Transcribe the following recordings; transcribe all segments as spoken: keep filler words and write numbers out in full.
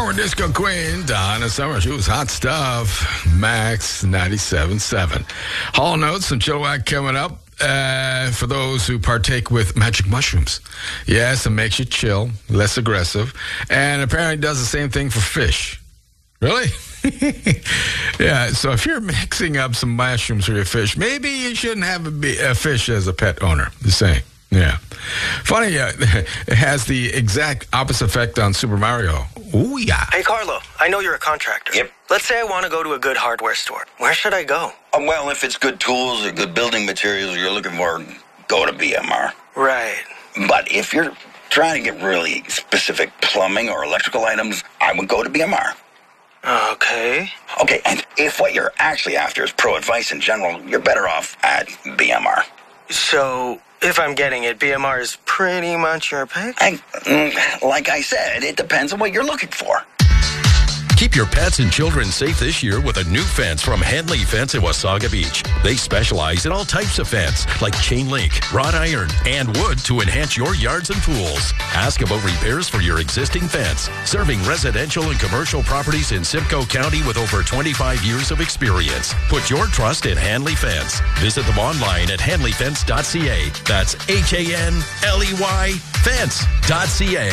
Former disco queen, Donna Summer. She was hot stuff. Max ninety-seven point seven. Hall notes, some chill whack coming up uh, for those who partake with magic mushrooms. Yes, it makes you chill, less aggressive, and apparently does the same thing for fish. Really? Yeah, so if you're mixing up some mushrooms for your fish, maybe you shouldn't have a, be- a fish as a pet owner. Just saying. Yeah. Funny, uh, it has the exact opposite effect on Super Mario. Ooh, yeah. Hey, Carlo, I know you're a contractor. Yep. Let's say I want to go to a good hardware store. Where should I go? Um, well, if it's good tools or good building materials you're looking for, go to B M R. Right. But if you're trying to get really specific plumbing or electrical items, I would go to B M R. Okay. Okay, and if what you're actually after is pro advice in general, you're better off at B M R. So, if I'm getting it, B M R is pretty much your pick? I, mm, like I said, it depends on what you're looking for. Keep your pets and children safe this year with a new fence from Henley Fence in Wasaga Beach. They specialize in all types of fence, like chain link, wrought iron, and wood to enhance your yards and pools. Ask about repairs for your existing fence. Serving residential and commercial properties in Simcoe County with over twenty-five years of experience. Put your trust in Hanley Fence. Visit them online at hanley fence dot c a. That's H A N L E Y fence dot c a.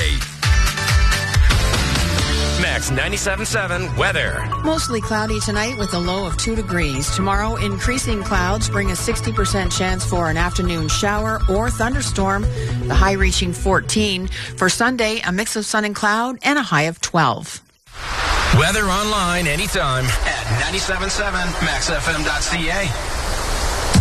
Max ninety-seven point seven weather. Mostly cloudy tonight with a low of two degrees. Tomorrow, increasing clouds bring a sixty percent chance for an afternoon shower or thunderstorm, the high reaching fourteen. For Sunday, a mix of sun and cloud and a high of twelve. Weather online anytime at ninety-seven point seven max f m dot c a.